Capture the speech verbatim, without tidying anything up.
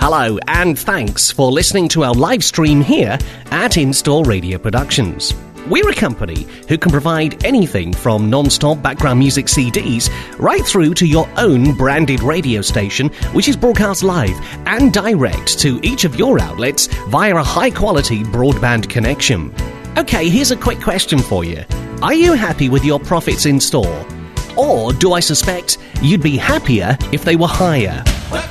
Hello, and thanks for listening to our live stream here at Install Radio Productions. We're a company who can provide anything from non-stop background music C Ds right through to your own branded radio station, which is broadcast live and direct to each of your outlets via a high-quality broadband connection. Okay, here's a quick question for you. Are you happy with your profits in store? Or do I suspect you'd be happier if they were higher?